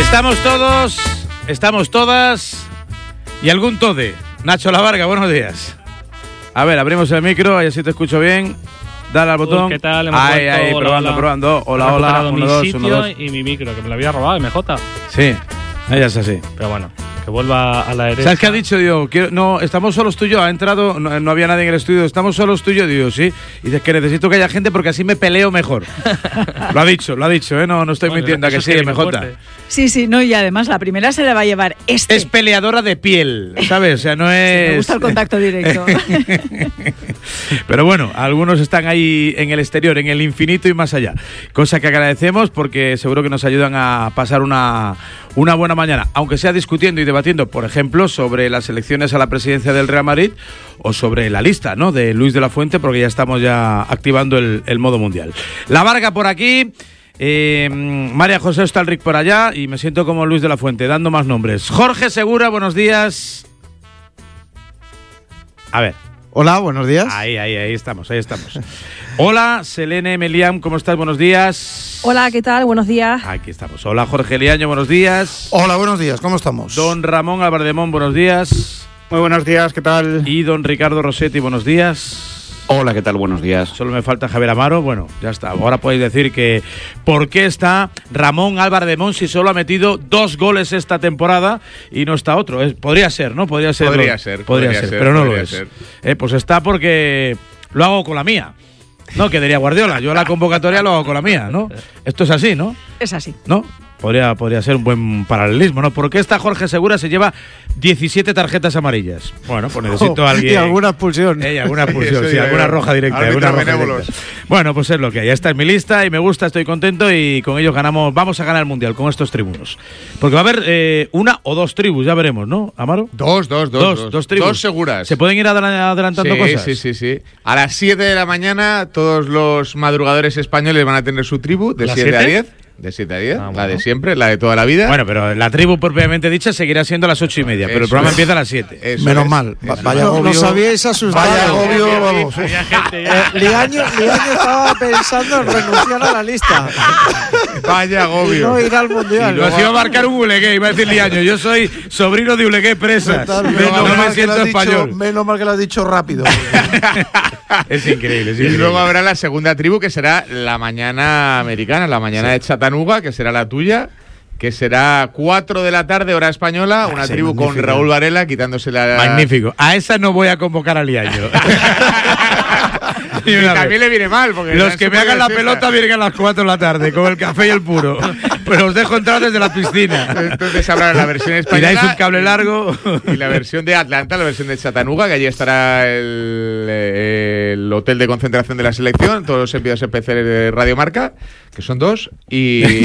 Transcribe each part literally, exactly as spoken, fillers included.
Estamos todos, estamos todas y algún tode. Nacho La Varga, buenos días. A ver, abrimos el micro, ahí así te escucho bien. Dale al botón. Uy, ¿qué tal? Hemos ahí, vuelto, ahí, hola, probando, hola. probando. Hola, hola. Uno, mi dos, sitio uno, dos. y mi micro, que me lo había robado, M J. Sí, ella es así. Pero bueno, que vuelva a la derecha. ¿Sabes qué ha dicho, Dios? Quiero, no, estamos solos tú y yo. Ha entrado, no, no había nadie en el estudio. Estamos solos tú y yo, Dios, sí. Y dices que necesito que haya gente porque así me peleo mejor. Lo ha dicho, lo ha dicho, ¿eh? No, no estoy Bueno, mintiendo, ¿a que eso sí, es que M viene J? fuerte. Sí, sí, no, y además la primera se la va a llevar este. Es peleadora de piel, ¿sabes? O sea, no es... Sí, me gusta el contacto directo. Pero bueno, algunos están ahí en el exterior, en el infinito y más allá. Cosa que agradecemos porque seguro que nos ayudan a pasar una, una buena mañana. Aunque sea discutiendo y debatiendo, por ejemplo, sobre las elecciones a la presidencia del Real Madrid o sobre la lista, ¿no?, de Luis de la Fuente, porque ya estamos ya activando el, el modo mundial. La Varga por aquí. Eh, María José Stalric por allá y me siento como Luis de la Fuente, dando más nombres. Jorge Segura, buenos días. A ver. Hola, buenos días. Ahí, ahí, ahí estamos, ahí estamos. Hola, Selene Meliam, ¿cómo estás? Buenos días. Hola, ¿qué tal? Buenos días. Aquí estamos. Hola, Jorge Liaño, buenos días. Hola, buenos días, ¿cómo estamos? Don Ramón Albardemón, buenos días. Muy buenos días, ¿qué tal? Y don Ricardo Rossetti, buenos días. Hola, ¿qué tal? Buenos días. Solo me falta Javier Amaro. Bueno, ya está. Ahora podéis decir que ¿por qué está Ramón Albardemón si solo ha metido dos goles esta temporada y no está otro? Es, podría ser, ¿no? Podría ser. Podría lo, ser. Podría, podría ser, ser, pero no podría lo es. ser. Eh, pues está porque lo hago con la mía. No, que diría Guardiola. Yo la convocatoria lo hago con la mía, ¿no? Esto es así, ¿no? Es así. ¿No? Podría, podría ser un buen paralelismo, ¿no? ¿Por qué esta Jorge Segura se lleva diecisiete tarjetas amarillas? Bueno, pues necesito Oh, a alguien. Y alguna expulsión. Eh, y alguna expulsión, Eso sí, ya, alguna ya. roja directa. Árbitros Alguna roja benévolos. directa. Bueno, pues es lo que hay. Esta es mi lista y me gusta, estoy contento y con ello ganamos, vamos a ganar el mundial con estos tribunos. Porque va a haber eh, una o dos tribus, ya veremos, ¿no, Amaro? Dos, dos, dos. Dos, Dos, dos tribus. Dos seguras. ¿Se pueden ir adel- adelantando sí, cosas? Sí, sí, sí. A las siete de la mañana todos los madrugadores españoles van a tener su tribu de ¿Las siete a siete? diez. De siete a diez, Ah, la bueno. de siempre, la de toda la vida. Bueno, pero la tribu propiamente dicha seguirá siendo a las ocho y media, pero el Eso programa es. empieza a las siete. Eso Menos es, mal. Va- eso vaya es. agobio. Nos habíais asustado. Vaya agobio, vamos. Había gente Eh, ya. Liaño, Liaño estaba pensando en renunciar a la lista. Vaya agobio. No ir al mundial. Nos iba a marcar un Ulegué, iba a decir Liaño. Yo soy sobrino de Ulegué Presas. Total, No, menos, no mal me que siento lo has dicho, español. menos mal que lo has dicho rápido. Es increíble, es Y increíble. luego habrá la segunda tribu, que será la mañana americana, la mañana de Chattanooga, que será la tuya, que será cuatro de la tarde, hora española, una sí, tribu con magnífico. Raúl Varela quitándose la... Magnífico. A esa no voy a convocar a Liaño. Ni Y una también vez. le viene mal, porque... Los ya que se me pone hagan la siesta. pelota vienen a las cuatro de la tarde, con el café y el puro. Pero os dejo entrar desde la piscina. Entonces habrá la versión española... Tiráis un cable largo. Y la versión de Atlanta, la versión de Chattanooga, que allí estará el, el hotel de concentración de la selección, todos los enviados especiales de Radio Marca, que son dos, y...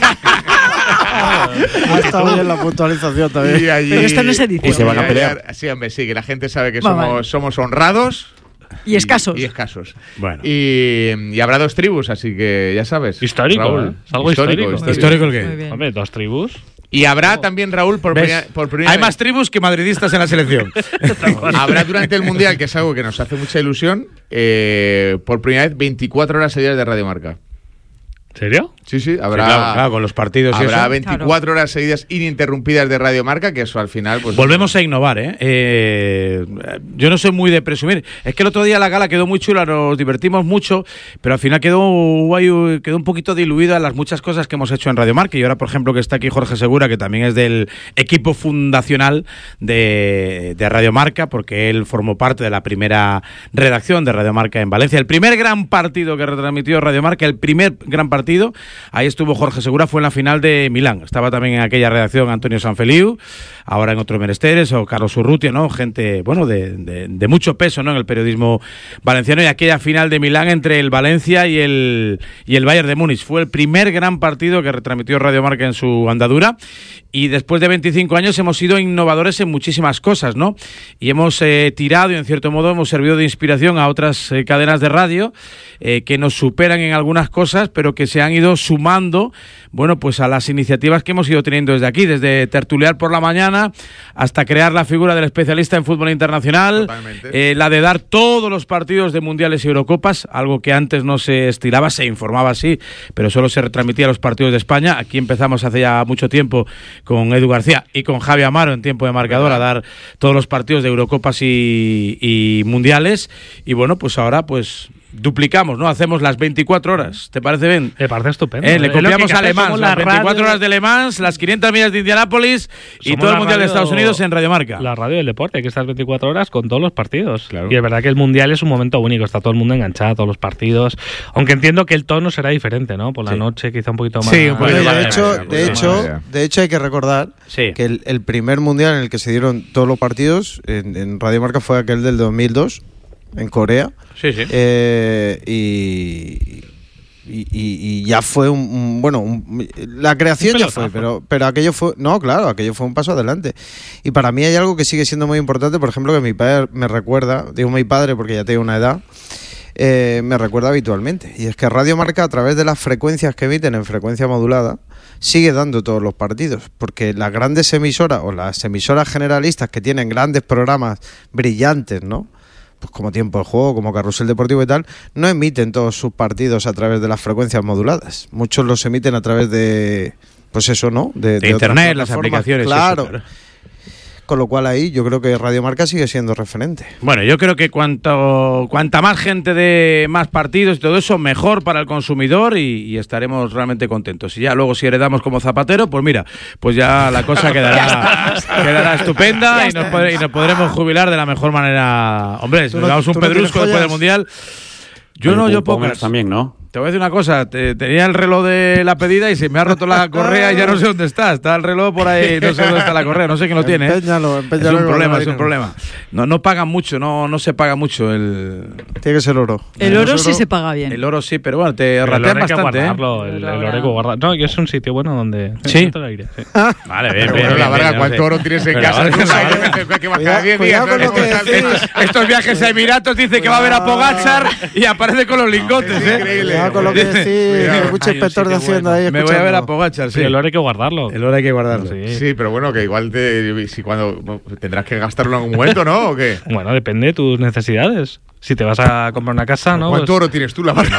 Ha estado bien la puntualización también. y allí, Pero esto no se dice. Y se van a y pelear. allá- Sí, hombre, sí, que la gente sabe que Va, somos, vale. somos honrados. Y escasos. Y, escasos. Bueno. Y, y habrá dos tribus, así que ya sabes. Histórico, Raúl. ¿eh? Es algo histórico. ¿Histórico el Muy qué? bien. Hombre, dos tribus. Y habrá también, Raúl, por, ¿Ves? primera, por primera Hay vez- más tribus que madridistas en la selección. Habrá durante el Mundial, que es algo que nos hace mucha ilusión, eh, por primera vez veinticuatro horas seguidas de Radio Marca. ¿En serio? Sí, sí, habrá, Sí, claro, claro, con los partidos y habrá eso. veinticuatro horas seguidas ininterrumpidas de Radio Marca, que eso al final... pues Volvemos a innovar, ¿eh? ¿eh? Yo no soy muy de presumir. Es que el otro día la gala quedó muy chula, nos divertimos mucho, pero al final quedó, guay, quedó un poquito diluida las muchas cosas que hemos hecho en Radio Marca. Y ahora, por ejemplo, que está aquí Jorge Segura, que también es del equipo fundacional de, de Radio Marca, porque él formó parte de la primera redacción de Radio Marca en Valencia. El primer gran partido que retransmitió Radio Marca, el primer gran partido, ahí estuvo Jorge Segura, fue en la final de Milán. Estaba también en aquella redacción Antonio Sanfeliu, ahora en otros menesteres, o Carlos Urrutia, ¿no? Gente, bueno, de, de, de mucho peso, ¿no? En el periodismo valenciano, y aquella final de Milán entre el Valencia y el, y el Bayern de Múnich. Fue el primer gran partido que retransmitió Radio Marca en su andadura, y después de veinticinco años hemos sido innovadores en muchísimas cosas, ¿no? Y hemos eh, tirado y en cierto modo hemos servido de inspiración a otras eh, cadenas de radio eh, que nos superan en algunas cosas, pero que se han ido sumando, bueno, pues a las iniciativas que hemos ido teniendo desde aquí, desde tertuliar por la mañana hasta crear la figura del especialista en fútbol internacional, eh, la de dar todos los partidos de mundiales y Eurocopas, algo que antes no se estilaba, se informaba así, pero solo se retransmitía los partidos de España. Aquí empezamos hace ya mucho tiempo con Edu García y con Javi Amaro en tiempo de marcador a dar todos los partidos de Eurocopas y, y mundiales, y bueno, pues ahora pues duplicamos, ¿no? Hacemos las veinticuatro horas. ¿Te parece bien? Me parece estupendo. Eh, le Es copiamos lo que a Le hacemos Mans, la las veinticuatro radio- horas de Le Mans, las quinientas millas de Indianápolis y Somos todo el la Mundial de radio- Estados Unidos en Radio Marca. La radio del deporte, hay que estar veinticuatro horas con todos los partidos. Claro. Y es verdad que el Mundial es un momento único, está todo el mundo enganchado, todos los partidos. Aunque entiendo que el tono será diferente, ¿no? Por la Sí. noche quizá un poquito más... Sí, un poquito Bueno, y más de de hecho, manera, de pues, hecho, manera. de hecho hay que recordar Sí. que el, el primer mundial en el que se dieron todos los partidos en, en Radio Marca fue aquel del dos mil dos en Corea. Sí, sí. Eh, y, y, y- y ya fue un, un- bueno un- la creación Un ya pelotazo. fue, pero pero aquello fue no claro aquello fue un paso adelante. Y para mí hay algo que sigue siendo muy importante, por ejemplo, que mi padre me recuerda, digo mi padre porque ya tengo una edad, eh, me recuerda habitualmente, y es que Radio Marca, a través de las frecuencias que emiten en frecuencia modulada, sigue dando todos los partidos, porque las grandes emisoras o las emisoras generalistas que tienen grandes programas brillantes, ¿no?, pues como Tiempo de Juego, como Carrusel Deportivo y tal, no emiten todos sus partidos a través de las frecuencias moduladas. Muchos los emiten a través de, pues eso, ¿no? De otras internet, las plataformas. aplicaciones. Claro. eso, claro. Con lo cual ahí yo creo que Radio Marca sigue siendo referente. Bueno, yo creo que cuanto cuanta más gente de más partidos y todo eso, mejor para el consumidor y, y estaremos realmente contentos. Y ya luego si heredamos como Zapatero, pues mira, pues ya la cosa quedará, quedará estupenda y nos, podré- y nos podremos jubilar de la mejor manera. Hombre, si Tú nos no- damos un tú no tienes pedrusco después del joyas. Mundial. Yo no, yo pocas. también, ¿no? Te voy a decir una cosa, te- tenía el reloj de la pedida y se me ha roto la correa y ya no sé dónde está. Está el reloj por ahí, no sé dónde está la correa, no sé quién lo tiene. ¿eh? Empeñalo, Es empeñalo un que problema, vale es un dinero. problema. No, no pagan mucho, no, no se paga mucho el, Tiene que ser oro. El oro sí se paga bien. el oro, sí, pero bueno, te Pero el ratean oro hay que bastante, ¿eh? guardarlo, el, el oro hay que guardarlo. No, que es un sitio bueno donde... Sí. Todo el aire, sí. Vale, bien, Pero bien, bueno, la bien, Varga, bien, ¿cuánto no sé. oro tienes en Pero casa? la Tú Varga- sabes que- que vas cada Cuidado- diez cuidado días, con lo ¿no? que decís. Estos viajes a Emiratos dice que va a ver a Pogachar y aparece con los lingotes, Es ¿eh? increíble. Cuidado con lo que decís, Cuidado. hay mucho Hay un inspector de sitio Hacienda bueno. ahí Me voy a ver a escuchando. Pogachar, sí. Sí, el oro hay que guardarlo. El oro hay que guardarlo. Sí. Sí, pero bueno, que igual te, si cuando tendrás que gastarlo en algún momento, ¿no? ¿O qué? Bueno, depende de tus necesidades. Si te vas a comprar una casa, ¿no? ¿Cuánto Pues- oro tienes tú, la Varga?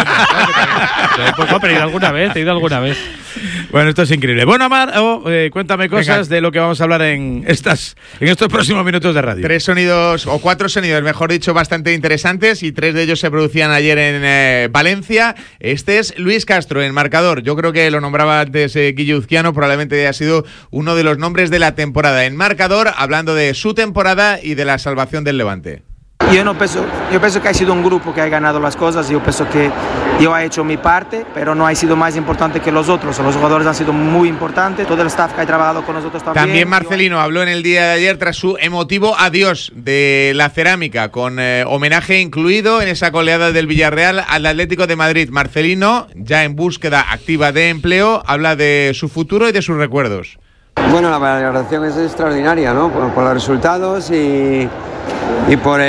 Pues, no, pero he ido alguna vez, he ido alguna vez. Bueno, esto es increíble. Bueno, Amar, oh, eh, cuéntame cosas Venga. de lo que vamos a hablar en estas en estos próximos minutos de radio. Tres sonidos, o cuatro sonidos, mejor dicho, bastante interesantes, y tres de ellos se producían ayer en eh, Valencia. Este es Luis Castro, en marcador. Yo creo que lo nombraba antes eh, Guille Uzquiano, probablemente haya sido uno de los nombres de la temporada. En marcador, hablando de su temporada y de la salvación del Levante. Yo no pienso, yo pienso que ha sido un grupo que ha ganado las cosas. Yo pienso que yo he hecho mi parte, pero no ha sido más importante que los otros. Los jugadores han sido muy importantes, todo el staff que ha trabajado con nosotros también. También Marcelino habló en el día de ayer tras su emotivo adiós de la cerámica, con eh, homenaje incluido en esa goleada del Villarreal al Atlético de Madrid. Marcelino, ya en búsqueda activa de empleo, habla de su futuro y de sus recuerdos. Bueno, la valoración es extraordinaria, ¿no? Por, por los resultados y, y por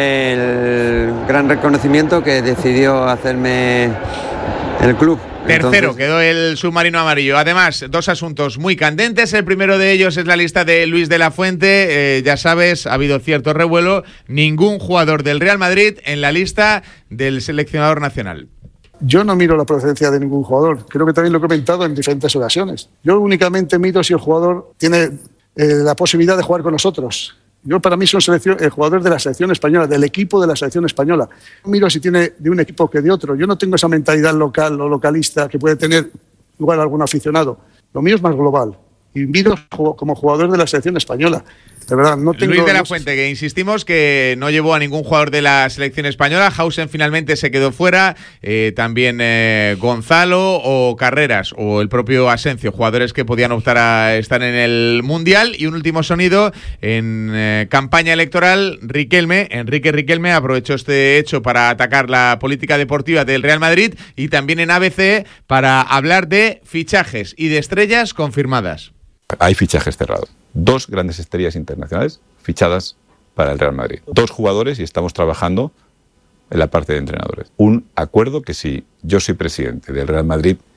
el gran reconocimiento que decidió hacerme el club. Tercero, Entonces, quedó el submarino amarillo. Además, dos asuntos muy candentes. El primero de ellos es la lista de Luis de la Fuente. Eh, ya sabes, ha habido cierto revuelo. Ningún jugador del Real Madrid en la lista del seleccionador nacional. Yo no miro la procedencia de ningún jugador. Creo que también lo he comentado en diferentes ocasiones. Yo únicamente miro si el jugador tiene eh, la posibilidad de jugar con nosotros. Yo, para mí, son selección, el jugador de la selección española, del equipo de la selección española. No miro si tiene de un equipo que de otro. Yo no tengo esa mentalidad local o localista que puede tener igual algún aficionado. Lo mío es más global. Y miro como jugador de la selección española. De verdad, no tengo... Luis de la no- Fuente, que insistimos que no llevó a ningún jugador de la selección española. Hausen finalmente se quedó fuera. Eh, también eh, Gonzalo o Carreras o el propio Asencio, jugadores que podían optar a estar en el Mundial. Y un último sonido en eh, campaña electoral. Riquelme, Enrique Riquelme, aprovechó este hecho para atacar la política deportiva del Real Madrid, y también en A B C para hablar de fichajes y de estrellas confirmadas. Hay fichajes cerrados. Dos grandes estrellas internacionales fichadas para el Real Madrid. Dos jugadores, y estamos trabajando en la parte de entrenadores. Un acuerdo que, si yo soy presidente del Real Madrid,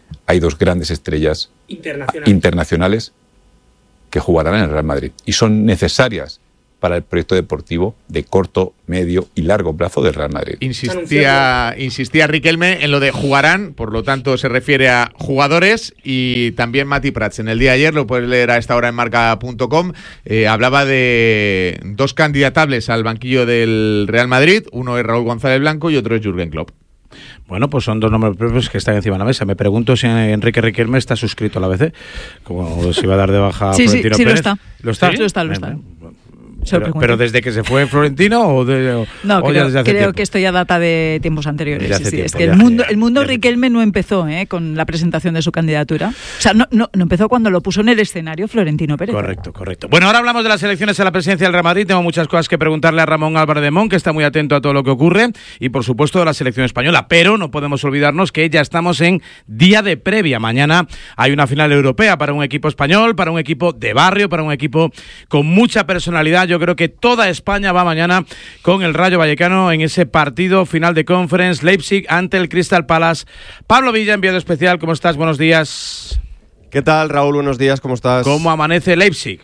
hay dos grandes estrellas Internacional. internacionales que jugarán en el Real Madrid y son necesarias para el proyecto deportivo de corto, medio y largo plazo del Real Madrid. Insistía, insistía Riquelme en lo de jugarán, por lo tanto se refiere a jugadores, y también Mati Prats en el día de ayer, lo puedes leer a esta hora en marca punto com, eh, hablaba de dos candidatables al banquillo del Real Madrid, uno es Raúl González Blanco y otro es Jürgen Klopp. Bueno, pues son dos nombres propios que están encima de la mesa. Me pregunto si Enrique Riquelme está suscrito a la A B C, como se iba a dar de baja a Sí, sí, Florentino sí, lo Pérez. está. ¿Lo está? Sí, lo está, lo está. Pero, pero, pero desde que se fue Florentino o, de, o no, o creo, ya desde hace creo tiempo? que esto ya data de tiempos anteriores. Hace Sí, sí. tiempo, es que ya, el mundo, ya, el mundo ya, Riquelme no empezó eh, con la presentación de su candidatura. O sea, no, no, no empezó cuando lo puso en el escenario Florentino Pérez. Correcto, correcto. Bueno, ahora hablamos de las elecciones a la presidencia del Real Madrid. Tengo muchas cosas que preguntarle a Ramón Álvarez de Mon, que está muy atento a todo lo que ocurre, y por supuesto de la selección española. Pero no podemos olvidarnos que ya estamos en día de previa. Mañana hay una final europea para un equipo español, para un equipo de barrio, para un equipo con mucha personalidad. Yo creo que toda España va mañana con el Rayo Vallecano en ese partido final de Conference, Leipzig ante el Crystal Palace. Pablo Villa, enviado especial, ¿cómo estás? Buenos días. ¿Qué tal, Raúl? Buenos días, ¿cómo estás? ¿Cómo amanece Leipzig?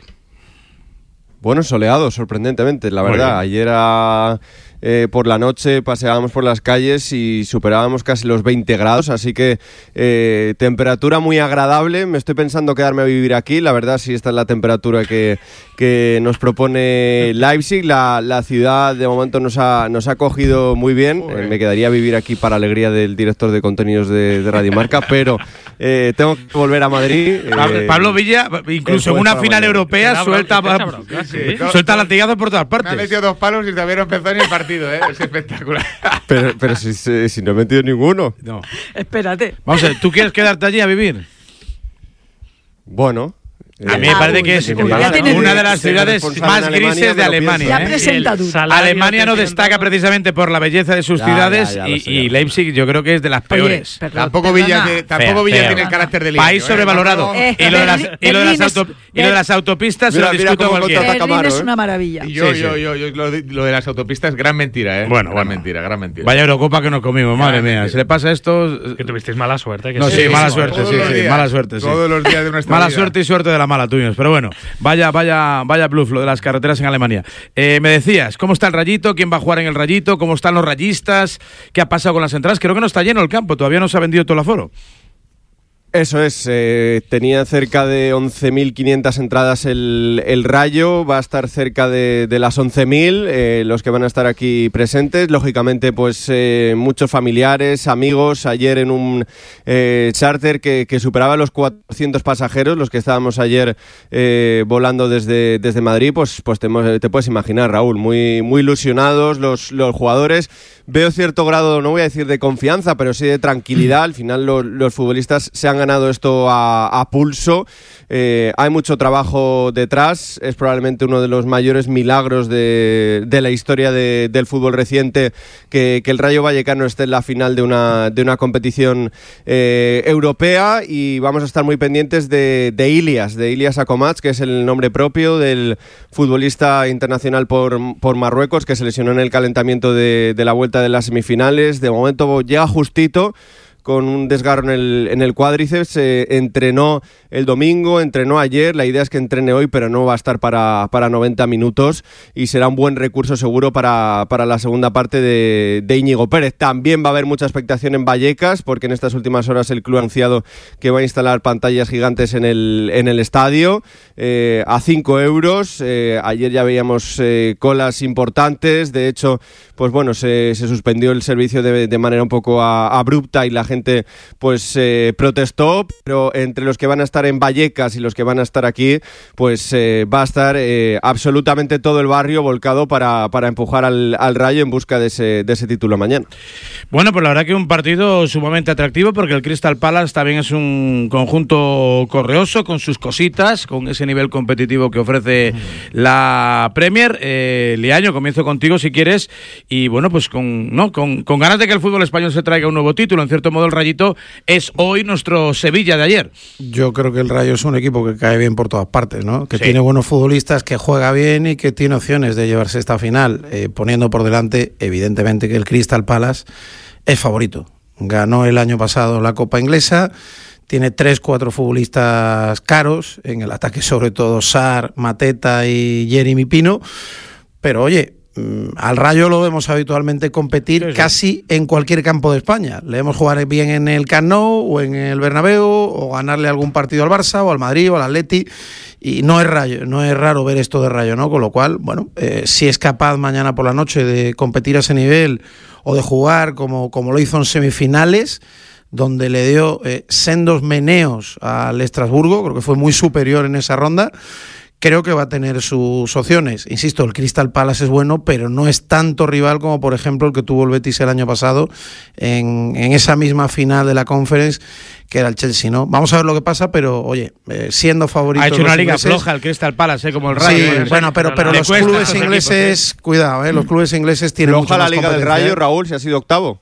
Bueno, soleado, sorprendentemente, la verdad. Ayer a, eh, por la noche paseábamos por las calles y superábamos casi los veinte grados, así que eh, temperatura muy agradable. Me estoy pensando quedarme a vivir aquí, la verdad, si esta es la temperatura que, que nos propone Leipzig. La, la ciudad de momento nos ha, nos ha cogido muy bien. Eh, me quedaría a vivir aquí para alegría del director de contenidos de, de Radio Marca, pero eh, tengo que volver a Madrid. Eh, Pablo Villa, incluso en una final europea, suelta... Sí, suelta latigazos por todas partes. Me ha metido dos palos y todavía no empezó ni el partido, ¿eh? Es espectacular. Pero, pero si, si, si no he metido ninguno. No. Espérate. Vamos a ver, ¿tú quieres quedarte allí a vivir? Bueno. A mí me parece que es una de las ciudades más grises de Alemania. Ya presenta tú. Alemania no destaca precisamente por la belleza de sus ya, ciudades ya, ya, y, sé, y Leipzig yo creo que es de las peores. Oye, tampoco Villa, tiene, tampoco fea, Villa fea. tiene el carácter de Lienio, País sobrevalorado. Eh, y, lo de las, y, lo de las Berlín auto, es- y lo de las autopistas Mira, se lo mira discuto cómo cualquiera. contrata Berlín Camaro, es ¿eh? una maravilla. Y yo, Sí, yo, sí. yo, yo, lo de, lo de las autopistas, gran mentira, ¿eh? Bueno, gran bueno. mentira, gran mentira. Vaya Eurocopa que nos comimos, madre mía. Si le pasa esto... Que tuvisteis mala suerte. Que No, sí, sí, mala sí, suerte, Todos sí, los sí, días, mala suerte, sí. Todos los días de nuestra Mala vida. suerte y suerte de la mala tuyos. Pero bueno, vaya, vaya, vaya bluff lo de las carreteras en Alemania. Eh, me decías, ¿cómo está el Rayito? ¿Quién va a jugar en el Rayito? ¿Cómo están los rayistas? ¿Qué ha pasado con las entradas? Creo que no está lleno el campo, todavía no se ha vendido todo el aforo. Eso es, eh, tenía cerca de once mil quinientas entradas el, el Rayo, va a estar cerca de, de las once mil, eh, los que van a estar aquí presentes. Lógicamente, pues eh, muchos familiares, amigos, ayer en un eh, charter que, que superaba los cuatrocientos pasajeros, los que estábamos ayer eh, volando desde, desde Madrid, pues, pues te, te puedes imaginar, Raúl, muy, muy ilusionados los, los jugadores. Veo cierto grado, no voy a decir de confianza, pero sí de tranquilidad. Al final los, los futbolistas se han ganado esto a, a pulso. Eh, hay mucho trabajo detrás. Es probablemente uno de los mayores milagros de, de la historia de, del fútbol reciente que, que el Rayo Vallecano esté en la final de una, de una competición eh, europea, y vamos a estar muy pendientes de, de Ilias, de Ilias Akomats, que es el nombre propio del futbolista internacional por, por Marruecos, que se lesionó en el calentamiento de, de la vuelta de las semifinales. De momento llega justito, con un desgarro en el, en el cuádriceps. Eh, entrenó el domingo, entrenó ayer, la idea es que entrene hoy, pero no va a estar para, para noventa minutos, y será un buen recurso seguro para, para la segunda parte de, de Íñigo Pérez. También va a haber mucha expectación en Vallecas, porque en estas últimas horas el club ha anunciado que va a instalar pantallas gigantes en el, en el estadio, eh, a cinco euros. Eh, ayer ya veíamos eh, colas importantes, de hecho, pues bueno, se, se suspendió el servicio de, de manera un poco a, abrupta, y la gente pues eh, protestó, pero entre los que van a estar en Vallecas y los que van a estar aquí, pues eh, va a estar eh, absolutamente todo el barrio volcado para, para empujar al, al Rayo en busca de ese, de ese título mañana. Bueno, pues la verdad que un partido sumamente atractivo, porque el Crystal Palace también es un conjunto correoso, con sus cositas, con ese nivel competitivo que ofrece la Premier. Eh, Liaño, comienzo contigo si quieres, y bueno, pues con, ¿no? con, con ganas de que el fútbol español se traiga un nuevo título. En cierto modo, el Rayito es hoy nuestro Sevilla de ayer. Yo creo que el Rayo es un equipo que cae bien por todas partes, ¿no? Que Sí. tiene buenos futbolistas, que juega bien y que tiene opciones de llevarse esta final, eh, poniendo por delante, evidentemente, que el Crystal Palace es favorito. Ganó el año pasado la Copa Inglesa, tiene tres, cuatro futbolistas caros, en el ataque sobre todo Sarr, Mateta y Jeremy Pino, pero oye, al Rayo lo vemos habitualmente competir sí, sí. casi en cualquier campo de España. Le vemos jugar bien en el Camp Nou o en el Bernabéu, o ganarle algún partido al Barça o al Madrid o al Atleti, y no es Rayo, no es raro ver esto de Rayo, ¿no? Con lo cual, bueno, eh, si es capaz mañana por la noche de competir a ese nivel o de jugar como, como lo hizo en semifinales, donde le dio eh, sendos meneos al Estrasburgo, creo que fue muy superior en esa ronda, creo que va a tener sus opciones. Insisto, el Crystal Palace es bueno, pero no es tanto rival como, por ejemplo, el que tuvo el Betis el año pasado en, en esa misma final de la Conference, que era el Chelsea, ¿no? Vamos a ver lo que pasa, pero, oye, eh, siendo favorito... Ha hecho una liga ingleses, floja el Crystal Palace, ¿eh? Como el Rayo. Sí, ¿eh? bueno, pero, pero los clubes ingleses... Equipos, ¿eh? Cuidado, ¿eh? Los clubes ingleses tienen floja mucho la más liga del Rayo, Raúl, si ha sido octavo.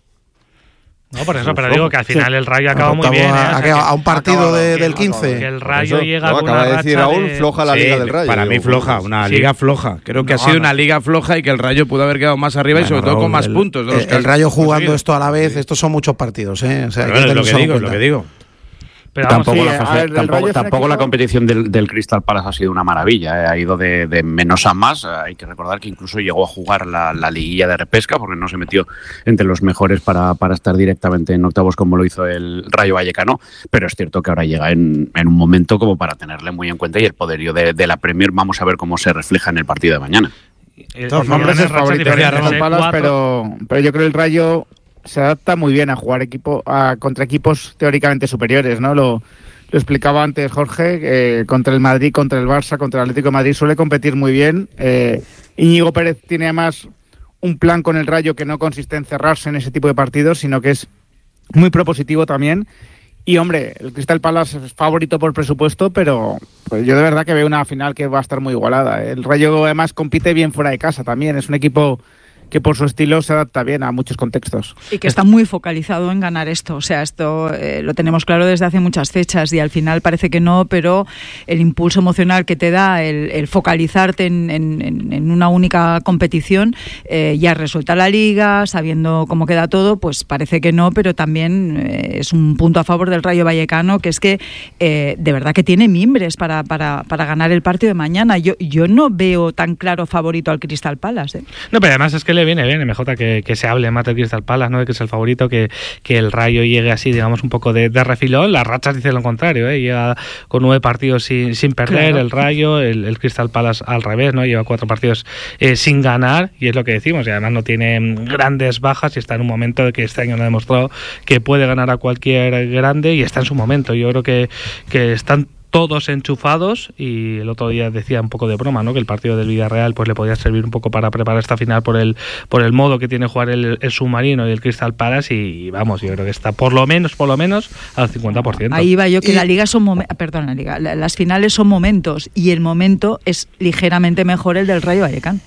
No, por eso, pero digo que al final el Rayo acaba muy bien. ¿eh? A, o sea, a un partido de, que, del quince. Que el Rayo llega no, con acaba una de decir racha Raúl, de... floja la sí, liga del Rayo. Para mí floja, una sí. liga floja. Creo que no, ha sido no. una liga floja y que el Rayo pudo haber quedado más arriba, bueno, y sobre Raúl, todo con más el, puntos. De los el, el Rayo jugando conseguido. Esto a la vez, estos son muchos partidos, ¿eh? O sea, bueno, es lo que digo, es lo que digo. Pero vamos, tampoco sí, la, ver, tampoco, tampoco la competición del, del Crystal Palace ha sido una maravilla, ¿eh? Ha ido de, de menos a más. Hay que recordar que incluso llegó a jugar la, la liguilla de repesca porque no se metió entre los mejores para, para estar directamente en octavos como lo hizo el Rayo Vallecano, pero es cierto que ahora llega en, en un momento como para tenerle muy en cuenta, y el poderío de, de la Premier vamos a ver cómo se refleja en el partido de mañana. Los nombres es favorito de Crystal Palace, pero, pero yo creo que el Rayo se adapta muy bien a jugar equipo a, contra equipos teóricamente superiores, ¿no? Lo, lo explicaba antes Jorge, eh, contra el Madrid, contra el Barça, contra el Atlético de Madrid suele competir muy bien. Eh, Íñigo Pérez tiene además un plan con el Rayo que no consiste en cerrarse en ese tipo de partidos, sino que es muy propositivo también. Y hombre, el Crystal Palace es favorito por presupuesto, pero pues yo de verdad que veo una final que va a estar muy igualada. El Rayo además compite bien fuera de casa también, es un equipo que por su estilo se adapta bien a muchos contextos. Y que está muy focalizado en ganar esto. O sea, esto eh, lo tenemos claro desde hace muchas fechas y al final parece que no, pero el impulso emocional que te da el, el focalizarte en, en, en una única competición, eh, ya resuelta la liga, sabiendo cómo queda todo, pues parece que no, pero también eh, es un punto a favor del Rayo Vallecano, que es que eh, de verdad que tiene mimbres para, para, para ganar el partido de mañana. Yo, yo no veo tan claro favorito al Crystal Palace. ¿eh? No, pero además es que le viene bien, M J, que, que se hable más del Crystal Palace, ¿no? De que es el favorito, que, que el Rayo llegue así, digamos, un poco de, de refilón. Las rachas dicen lo contrario, ¿eh? Llega con nueve partidos sin, sin perder, claro. el Rayo, el, el Crystal Palace al revés, ¿no? Lleva cuatro partidos eh, sin ganar, y es lo que decimos, y además no tiene grandes bajas y está en un momento de que este año no ha demostrado que puede ganar a cualquier grande, y está en su momento. Yo creo que, que están todos enchufados, y el otro día decía un poco de broma, ¿no? Que el partido del Villarreal pues le podía servir un poco para preparar esta final por el por el modo que tiene jugar el, el Submarino y el Crystal Palace, y vamos, yo creo que está por lo menos por lo menos al cincuenta por ciento. Ahí va yo, que y... la liga son momen- perdón, la liga, la, las finales son momentos, y el momento es ligeramente mejor el del Rayo Vallecano.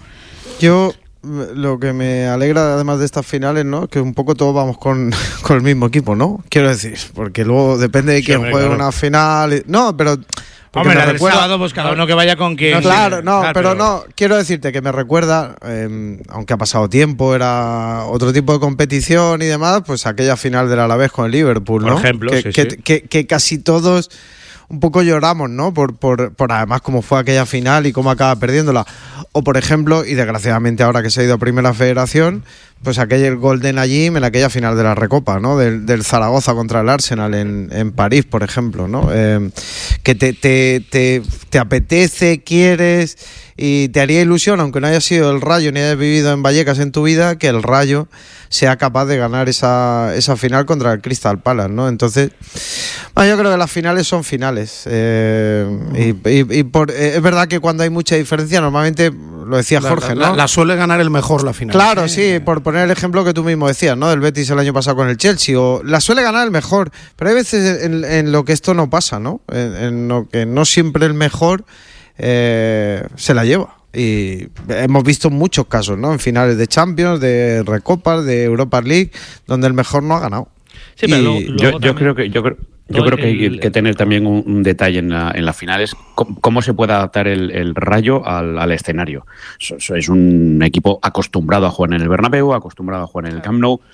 Yo lo que me alegra además de estas finales, ¿no? Que un poco todos vamos con, con el mismo equipo, ¿no? Quiero decir, porque luego depende de quién sí, juegue claro. una final. No, pero hombre, la del sábado, pues cada uno que vaya con quien. No, claro, no, claro, pero, pero no, quiero decirte que me recuerda, eh, aunque ha pasado tiempo, era otro tipo de competición y demás, pues aquella final del Alavés con el Liverpool, ¿no? Por ejemplo, que, sí, que, sí. Que, que casi todos un poco lloramos, ¿no? Por, por, por además cómo fue aquella final y cómo acaba perdiéndola. O por ejemplo, y desgraciadamente ahora que se ha ido a Primera Federación, pues aquel Golden Gym en aquella final de la Recopa, ¿no? Del, del Zaragoza contra el Arsenal en, en París, por ejemplo, ¿no? Eh, que te, te, te, te apetece, quieres y te haría ilusión, aunque no haya sido el Rayo ni hayas vivido en Vallecas en tu vida, que el Rayo sea capaz de ganar esa, esa final contra el Crystal Palace, ¿no? Entonces, bueno, yo creo que las finales son finales. Eh, y y, y por, eh, es verdad que cuando hay mucha diferencia, normalmente, lo decía Jorge, la, la, ¿no? La suele ganar el mejor la final. Claro, sí, por poner el ejemplo que tú mismo decías, ¿no? Del Betis el año pasado con el Chelsea, o la suele ganar el mejor, pero hay veces en, en lo que esto no pasa, ¿no? En, en lo que no siempre el mejor eh, se la lleva. Y hemos visto muchos casos, ¿no? En finales de Champions, de Recopas, de Europa League, donde el mejor no ha ganado. Sí, pero y luego, luego yo, yo creo que yo creo Yo creo que hay que tener también un, un detalle en la, en la final, es cómo, cómo se puede adaptar el, el Rayo al, al escenario. So, so es un equipo acostumbrado a jugar en el Bernabéu, acostumbrado a jugar en el Camp Nou.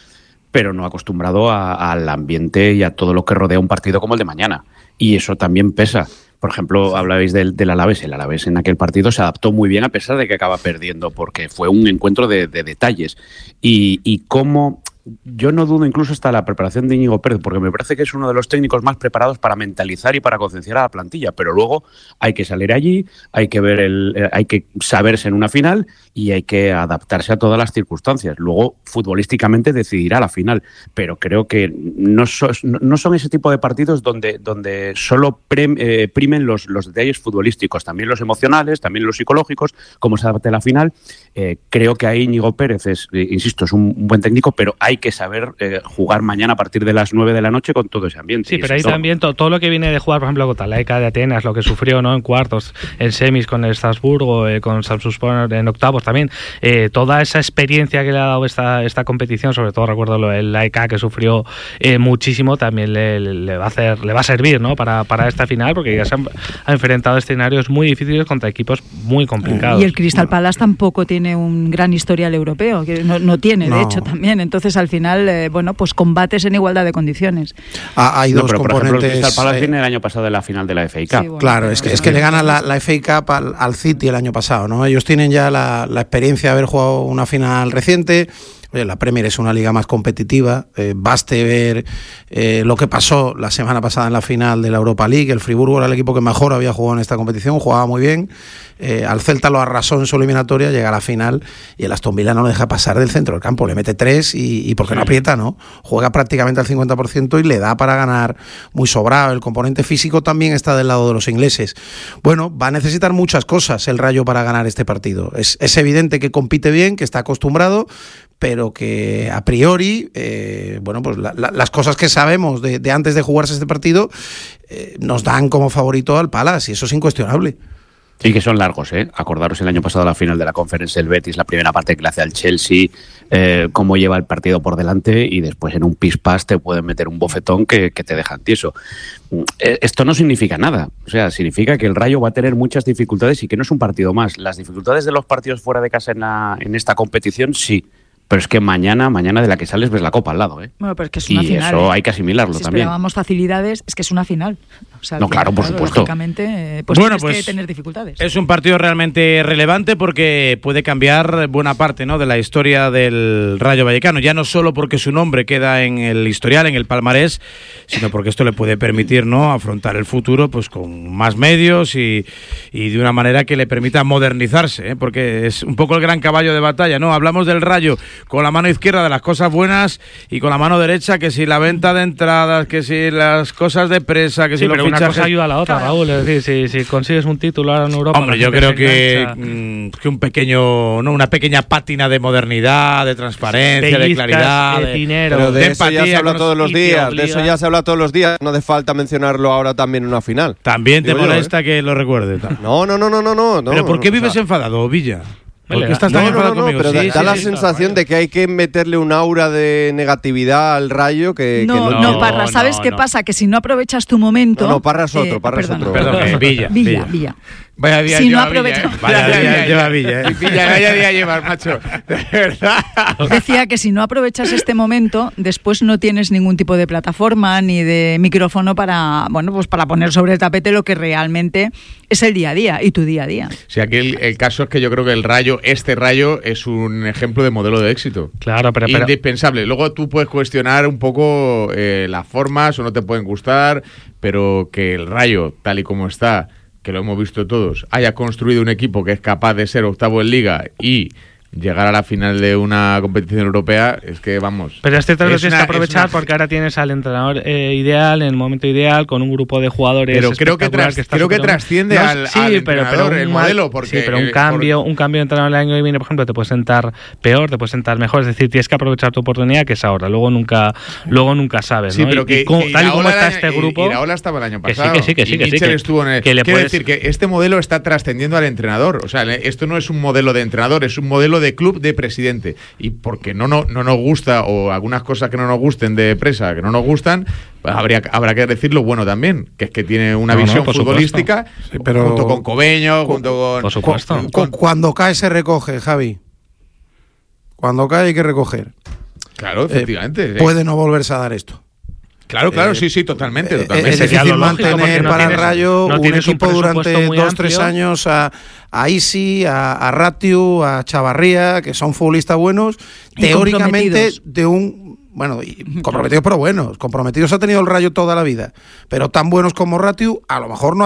pero no acostumbrado a, al ambiente y a todo lo que rodea un partido como el de mañana. Y eso también pesa. Por ejemplo, hablabais del, del Alavés. El Alavés en aquel partido se adaptó muy bien a pesar de que acaba perdiendo, porque fue un encuentro de, de detalles. Y, y cómo... Yo no dudo incluso hasta la preparación de Íñigo Pérez, porque me parece que es uno de los técnicos más preparados para mentalizar y para concienciar a la plantilla, pero luego hay que salir allí, hay que ver el, eh, hay que saberse en una final y hay que adaptarse a todas las circunstancias. Luego, futbolísticamente decidirá la final, pero creo que no, so, no son ese tipo de partidos donde, donde solo pre, eh, primen los, los detalles futbolísticos, también los emocionales, también los psicológicos, cómo se adapte la final. Eh, creo que ahí Íñigo Pérez es, eh, insisto, es un, un buen técnico, pero hay que saber eh, jugar mañana a partir de las nueve de la noche con todo ese ambiente. Sí, pero ahí todo. También to, todo lo que viene de jugar, por ejemplo, contra la E C A de Atenas, lo que sufrió, ¿no?, en cuartos, en semis con el Estrasburgo, eh, con Samsunspor en octavos también, eh, toda esa experiencia que le ha dado esta, esta competición, sobre todo recuerdo lo, el la E C A que sufrió eh, muchísimo, también le, le va a hacer, le va a servir, ¿no?, para, para esta final, porque ya se han, han enfrentado escenarios muy difíciles contra equipos muy complicados. Y el Crystal Palace tampoco tiene un gran historial europeo, que no, no tiene, no. de hecho, también. Entonces, al final, eh, bueno, pues combates en igualdad de condiciones. Ah, hay no, dos pero, componentes. Por ejemplo, el Crystal Palace viene el año pasado de la final de la F A Cup. Sí, bueno, claro, es que, es que le gana la, la F A Cup al, al City el año pasado, ¿no? Ellos tienen ya la, la experiencia de haber jugado una final reciente. Oye, la Premier es una liga más competitiva, eh, baste ver eh, lo que pasó la semana pasada en la final de la Europa League. El Friburgo era el equipo que mejor había jugado en esta competición, jugaba muy bien, eh, al Celta lo arrasó en su eliminatoria, llega a la final y el Aston Villa no lo deja pasar del centro del campo, le mete tres y, y porque no aprieta, ¿no? Juega prácticamente al cincuenta por ciento y le da para ganar muy sobrado. El componente físico también está del lado de los ingleses. Bueno, va a necesitar muchas cosas el Rayo para ganar este partido. Es, es evidente que compite bien, que está acostumbrado, pero que a priori, eh, bueno, pues la, la, las cosas que sabemos de, de antes de jugarse este partido eh, nos dan como favorito al Palace, y eso es incuestionable. Sí, que son largos, ¿eh? Acordaros el año pasado la final de la Conference, el Betis, la primera parte que le hace al Chelsea, eh, cómo lleva el partido por delante, y después en un pis-pas te pueden meter un bofetón que, que te dejan tieso. Eh, esto no significa nada, o sea, significa que el Rayo va a tener muchas dificultades y que no es un partido más. Las dificultades de los partidos fuera de casa en, la, en esta competición, sí. Pero es que mañana, mañana de la que sales ves la Copa al lado, ¿eh? Bueno, pero es que es una y final. Y eso ¿eh? hay que asimilarlo si también. Si esperábamos facilidades, es que es una final. O sea, no, claro, por claro, supuesto. Lógicamente, pues bueno, tienes pues que tener dificultades. Es un partido realmente relevante porque puede cambiar buena parte, ¿no?, de la historia del Rayo Vallecano. Ya no solo porque su nombre queda en el historial, en el palmarés, sino porque esto le puede permitir, ¿no?, afrontar el futuro pues con más medios y, y de una manera que le permita modernizarse, ¿eh? Porque es un poco el gran caballo de batalla, ¿no? Hablamos del Rayo con la mano izquierda de las cosas buenas y con la mano derecha que si la venta de entradas, que si las cosas de presa, que sí, si pero los una fichajes... cosa ayuda a la otra, claro. Raúl, es decir, si, si consigues un título ahora en Europa... Hombre, yo creo que, mmm, que un pequeño, no, una pequeña pátina de modernidad, de transparencia, de, de claridad, de, de dinero, pero de, de eso ya se habla todos los días, de eso ya se habla todos los días, no hace falta mencionarlo ahora también en una final. También te Digo molesta yo, ¿eh? que lo recuerde. No, no, no, no, no, no. ¿Pero por qué no, vives o sea, enfadado, Villa? ¿Por qué estás no, tan no, enfadado no, no, conmigo? pero sí, da, da sí, la sí, sensación no, de que hay que meterle un aura de negatividad al Rayo que no, que no, no, no, Parra, ¿sabes no, qué no. pasa? Que si no aprovechas tu momento... No, no, Parra es otro, eh, Parra es perdón, otro. Perdón, eh, Villa, Villa, Villa. Villa. Vaya día si lleva no Villa, aprovecha... ¿eh? Vaya día lleva Villa, ¿eh? Villa, vaya día llevas, macho. De verdad. Decía que si no aprovechas este momento, después no tienes ningún tipo de plataforma ni de micrófono para, bueno, pues para poner sobre el tapete lo que realmente es el día a día y tu día a día. Sí, aquí el, el caso es que yo creo que el Rayo, este Rayo, es un ejemplo de modelo de éxito. Claro, pero... pero... indispensable. Luego tú puedes cuestionar un poco eh, las formas o no te pueden gustar, pero que el Rayo, tal y como está, que lo hemos visto todos, haya construido un equipo que es capaz de ser octavo en Liga y llegar a la final de una competición europea, es que vamos... Pero este te lo es tienes una- que aprovechar es una- porque ahora tienes al entrenador eh, ideal, en el momento ideal, con un grupo de jugadores Pero creo que, espectacular tras- está creo que superando. trasciende No, al, sí, al pero, pero entrenador, un el mal- modelo, porque... sí, pero un eh, cambio, por- un cambio de entrenador el año que viene, por ejemplo, te puede sentar peor, te puede sentar mejor, es decir, tienes que aprovechar tu oportunidad, que es ahora, luego nunca luego nunca sabes, Sí, ¿no? pero Y- que, y como- que tal y como Iraola está el este año- grupo... Iraola estaba el año que sí, pasado. que sí, que sí, y que sí, Mitchell que- estuvo en el... que le Quiero puedes- decir que este modelo está trascendiendo al entrenador. O sea, le- esto no es un modelo de entrenador, es un modelo de club de presidente. Y porque no, no, no nos gusta, o algunas cosas que no nos gusten de Presa, que no nos gustan, pues habría, habrá que decir lo bueno también, que es que tiene una No, no, visión por futbolística, Sí, pero- junto con Cobeño, junto con... Por supuesto. con- Cu- Cuando cae se recoge, Javi. Cuando cae hay que recoger. Claro, efectivamente. Eh, puede no volverse a dar esto. Claro, claro, eh, sí, sí, totalmente. totalmente. Es difícil mantener no para tienes, el Rayo no un equipo un durante dos, amplio. tres años a, a Isi, a, a Ratiu, a Chavarría, que son futbolistas buenos, y teóricamente de un... Bueno, y comprometidos pero buenos. Comprometidos ha tenido el Rayo toda la vida. Pero tan buenos como Ratiu, a lo mejor no